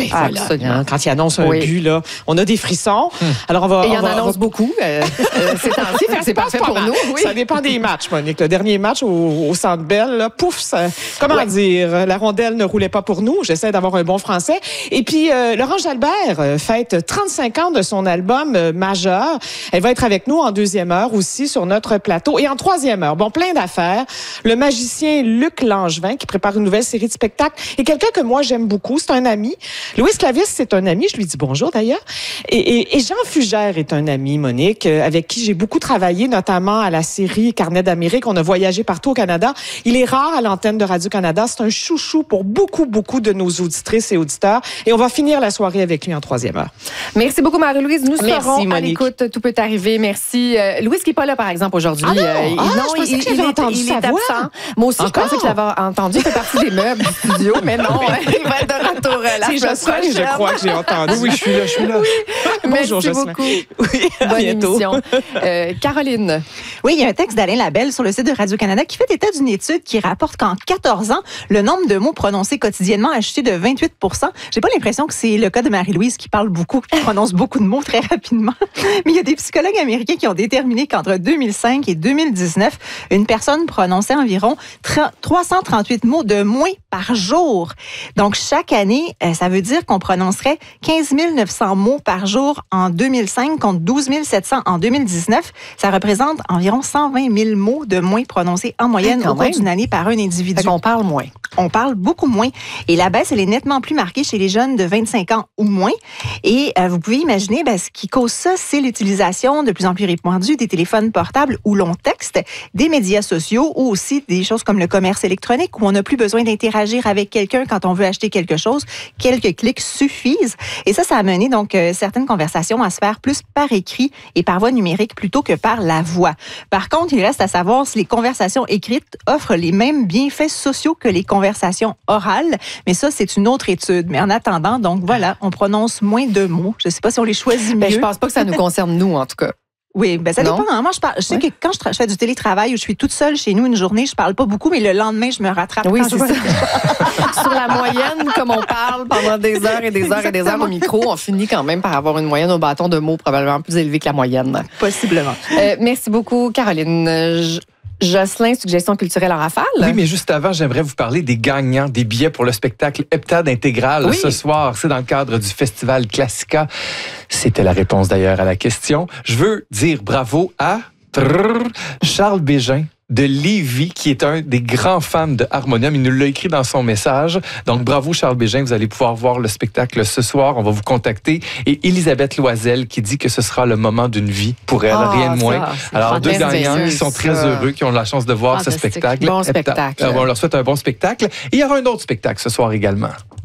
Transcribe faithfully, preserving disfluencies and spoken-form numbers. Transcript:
Ah, voilà. absolument. Quand il annonce un Oui. but, là, on a des frissons. Hum. Alors, on va... Et il on en va, annonce on va... beaucoup. Euh, euh, c'est ainsi, fait que c'est parfait pour nous. Oui. Ça dépend des matchs, Monique. Le dernier match au, au Centre Bell, là, pouf, ça, comment Ouais. dire, la rondelle ne roulait pas pour nous. J'essaie d'avoir un bon français. Et puis, euh, Laurent Jalbert euh, fête trente-cinq ans de son album euh, majeur. Elle va être avec nous en deuxième heure aussi sur notre plateau. Et en troisième heure, bon, plein d'affaires. Le magicien Luc Langevin qui prépare une nouvelle série de spectacles. Et quelqu'un que moi, j'aime beaucoup, c'est un ami. Louis Clavis, c'est un ami. Je lui dis bonjour d'ailleurs. Et, et, et Jean Fugère est un ami, Monique, euh, avec qui j'ai beaucoup travaillé, notamment à la série Carnet d'Amérique. On a voyagé partout au Canada. Il est rare à l'antenne de Radio-Canada. C'est un chouchou pour beaucoup, beaucoup de nos auditrices et auditeurs. Et on va finir la soirée avec lui en troisième heure. Merci beaucoup, Marie-Louise. Nous Merci, serons à Monique. l'écoute. Tout peut arriver. Merci. Euh, Louise qui n'est pas là, par exemple, aujourd'hui. Ah non? Euh, il- Ah, non, je pensais il, que j'avais il est- entendu il sa est voix. absent. Moi aussi, Encore? je pensais que je l'avais entendu. Il fait partie des meubles du studio, mais non, il va être de retour euh, la C'est semaine Jocelyn, prochaine. je crois que j'ai entendu. Oui, oui, je suis là, je suis là. Merci Bonjour, Jocelyn. beaucoup. Oui, à Bonne bientôt. émission. Euh, Caroline. Oui, il y a un texte d'Alain Labelle sur le site de Radio-Canada qui fait état d'une étude qui rapporte qu'en quatorze ans, le nombre de mots prononcés quotidiennement a chuté de vingt-huit pour cent. J'ai pas l'impression que c'est le cas de Marie-Louise qui parle beaucoup, qui prononce beaucoup de mots très rapidement. Mais il y a des psychologues américains qui ont déterminé qu'entre deux mille cinq et deux mille dix-neuf, une personne prononçait environ trois cent trente-huit mots de moins par jour. Donc, chaque année, ça veut dire qu'on prononcerait quinze mille neuf cents mots par jour en deux mille cinq contre douze mille sept cents en deux mille dix-neuf. Ça représente environ cent vingt mille mots de moins prononcés en moyenne Ah, quand au cours même. d'une année par un individu. Fait qu'on parle moins. On parle beaucoup moins. Et la baisse, elle est nettement plus marquée chez les jeunes de vingt-cinq ans ou moins. Et euh, vous pouvez imaginer, ben, ce qui cause ça, c'est l'utilisation de plus en plus répandue des téléphones portables où l'on texte, des médias sociaux ou aussi des choses comme le commerce électronique où on n'a plus besoin d'interagir avec quelqu'un quand on veut acheter quelque chose. Quelques clics suffisent. Et ça, ça a mené donc euh, certaines conversations à se faire plus par écrit et par voie numérique plutôt que par la voix. Par contre, il reste à savoir si les conversations écrites offrent les mêmes bienfaits sociaux que les conversations orales. Mais ça, c'est une autre étude. Mais en attendant, donc voilà, on prononce moins de mots. Je ne sais pas si on les choisit mieux. Ben, je pense pas que ça nous concerne, nous, en tout cas. Oui, ben ça Non? dépend. Hein. Moi, je, parle, je sais Ouais. que quand je, tra- je fais du télétravail ou je suis toute seule chez nous une journée, je parle pas beaucoup, mais le lendemain, je me rattrape. Oui, quand c'est je ça. vois- Sur la moyenne, comme on parle pendant des heures et des heures et des heures au micro, on finit quand même par avoir une moyenne au bâton de mots probablement plus élevée que la moyenne. Possiblement. Euh, merci beaucoup, Caroline. Euh, J- Jocelyn, suggestion culturelle en rafale? Oui, mais juste avant, j'aimerais vous parler des gagnants des billets pour le spectacle Heptade Intégral Oui. ce soir. C'est dans le cadre du festival Classica. C'était la réponse d'ailleurs à la question. Je veux dire bravo à trrr, Charles Bégin de Lévis, qui est un des grands fans de Harmonium. Il nous l'a écrit dans son message. Donc, bravo Charles Bégin. Vous allez pouvoir voir le spectacle ce soir. On va vous contacter. Et Elisabeth Loisel qui dit que ce sera le moment d'une vie pour elle, Ah, rien de ça, moins. c'est Alors, deux merveilleux, gagnants qui sont très ça. heureux, qui ont la chance de voir ce Fantastique. spectacle. Bon Heptade. spectacle. Alors, on leur souhaite un bon spectacle. Et il y aura un autre spectacle ce soir également.